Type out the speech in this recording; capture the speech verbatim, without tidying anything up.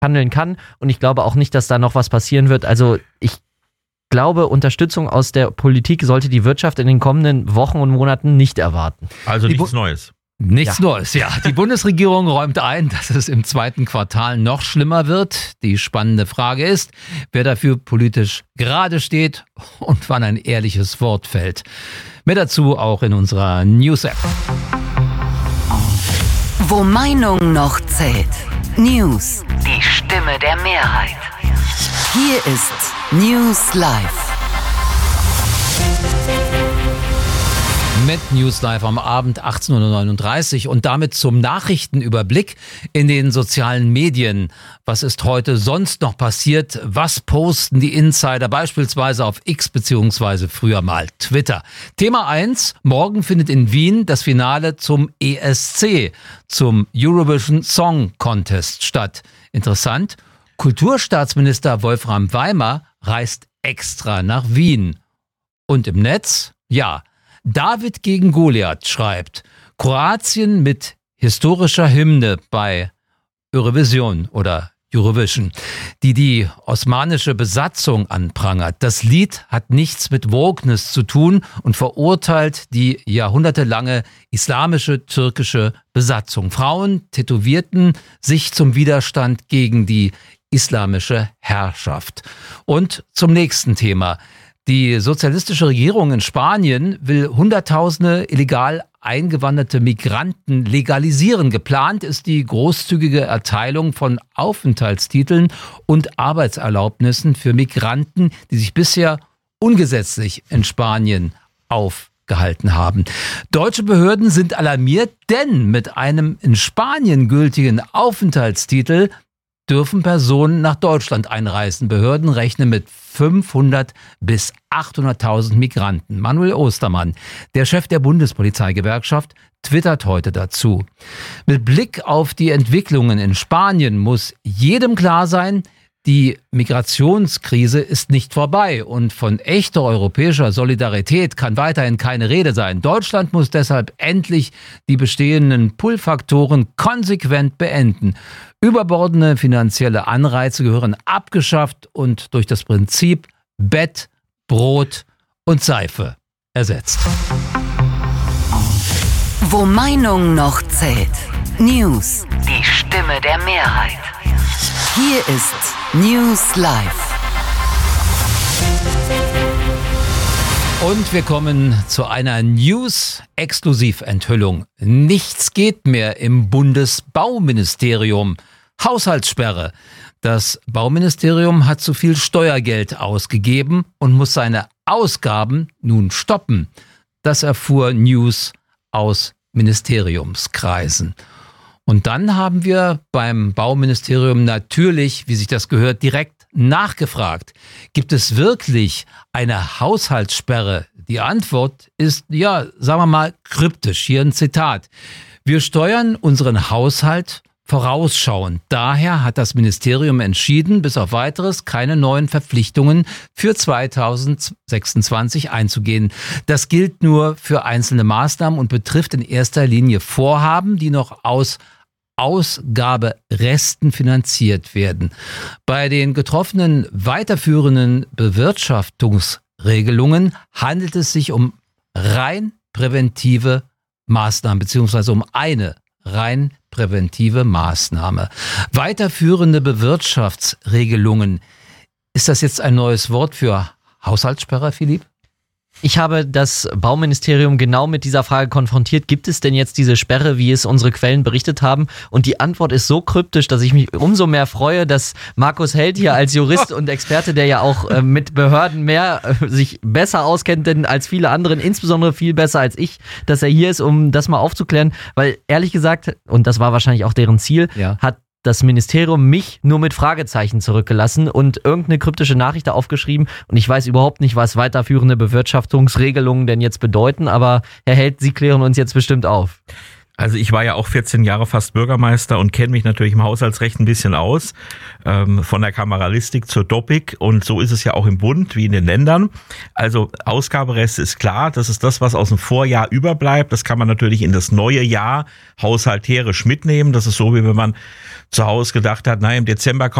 handeln kann und ich glaube auch nicht, dass da noch was passieren wird. Also ich glaube, Unterstützung aus der Politik sollte die Wirtschaft in den kommenden Wochen und Monaten nicht erwarten. Also Die nichts Bu- Neues. Nichts ja. Neues, ja. Die Bundesregierung räumt ein, dass es im zweiten Quartal noch schlimmer wird. Die spannende Frage ist, wer dafür politisch gerade steht und wann ein ehrliches Wort fällt. Mehr dazu auch in unserer News-App. Wo Meinung noch zählt. News. Die Stimme der Mehrheit. Hier ist News Live. Mit News Live am Abend achtzehn Uhr neununddreißig und damit zum Nachrichtenüberblick in den sozialen Medien. Was ist heute sonst noch passiert? Was posten die Insider beispielsweise auf X beziehungsweise früher mal Twitter? Thema eins. Morgen findet in Wien das Finale zum E S C, zum Eurovision Song Contest statt. Interessant. Kulturstaatsminister Wolfram Weimer reist extra nach Wien. Und im Netz? Ja. David gegen Goliath schreibt, Kroatien mit historischer Hymne bei Eurovision oder Eurovision, die die osmanische Besatzung anprangert. Das Lied hat nichts mit Wokeness zu tun und verurteilt die jahrhundertelange islamische türkische Besatzung. Frauen tätowierten sich zum Widerstand gegen die islamische Herrschaft. Und zum nächsten Thema. Die sozialistische Regierung in Spanien will Hunderttausende illegal eingewanderte Migranten legalisieren. Geplant ist die großzügige Erteilung von Aufenthaltstiteln und Arbeitserlaubnissen für Migranten, die sich bisher ungesetzlich in Spanien aufgehalten haben. Deutsche Behörden sind alarmiert, denn mit einem in Spanien gültigen Aufenthaltstitel dürfen Personen nach Deutschland einreisen. Behörden rechnen mit fünfhundert bis achthunderttausend Migranten. Manuel Ostermann, der Chef der Bundespolizeigewerkschaft, twittert heute dazu. Mit Blick auf die Entwicklungen in Spanien muss jedem klar sein, die Migrationskrise ist nicht vorbei und von echter europäischer Solidarität kann weiterhin keine Rede sein. Deutschland muss deshalb endlich die bestehenden Pull-Faktoren konsequent beenden. Überbordene finanzielle Anreize gehören abgeschafft und durch das Prinzip Bett, Brot und Seife ersetzt. Wo Meinung noch zählt. News. Die Stimme der Mehrheit. Hier ist News Live. Und wir kommen zu einer News-Exklusiventhüllung. Nichts geht mehr im Bundesbauministerium. Haushaltssperre. Das Bauministerium hat zu viel Steuergeld ausgegeben und muss seine Ausgaben nun stoppen. Das erfuhr News aus Ministeriumskreisen. Und dann haben wir beim Bauministerium natürlich, wie sich das gehört, direkt nachgefragt. Gibt es wirklich eine Haushaltssperre? Die Antwort ist, ja, sagen wir mal, kryptisch. Hier ein Zitat. Wir steuern unseren Haushalt vorausschauend. Daher hat das Ministerium entschieden, bis auf Weiteres keine neuen Verpflichtungen für zweitausendsechsundzwanzig einzugehen. Das gilt nur für einzelne Maßnahmen und betrifft in erster Linie Vorhaben, die noch aus Ausgaberesten finanziert werden. Bei den getroffenen weiterführenden Bewirtschaftungsregelungen handelt es sich um rein präventive Maßnahmen, beziehungsweise um eine rein präventive Maßnahme. Weiterführende Bewirtschaftsregelungen. Ist das jetzt ein neues Wort für Haushaltssperre, Philipp? Ich habe das Bauministerium genau mit dieser Frage konfrontiert. Gibt es denn jetzt diese Sperre, wie es unsere Quellen berichtet haben? Und die Antwort ist so kryptisch, dass ich mich umso mehr freue, dass Markus Held hier als Jurist und Experte, der ja auch äh, mit Behörden mehr äh, sich besser auskennt denn als viele anderen, insbesondere viel besser als ich, dass er hier ist, um das mal aufzuklären. Weil ehrlich gesagt, und das war wahrscheinlich auch deren Ziel, ja, hat das Ministerium mich nur mit Fragezeichen zurückgelassen und irgendeine kryptische Nachricht da aufgeschrieben. Und ich weiß überhaupt nicht, was weiterführende Bewirtschaftungsregelungen denn jetzt bedeuten. Aber Herr Held, Sie klären uns jetzt bestimmt auf. Also ich war ja auch vierzehn Jahre fast Bürgermeister und kenne mich natürlich im Haushaltsrecht ein bisschen aus, ähm, von der Kameralistik zur Doppik, und so ist es ja auch im Bund wie in den Ländern. Also Ausgaberest ist klar, das ist das, was aus dem Vorjahr überbleibt. Das kann man natürlich in das neue Jahr haushalterisch mitnehmen. Das ist so, wie wenn man zu Hause gedacht hat, na, im Dezember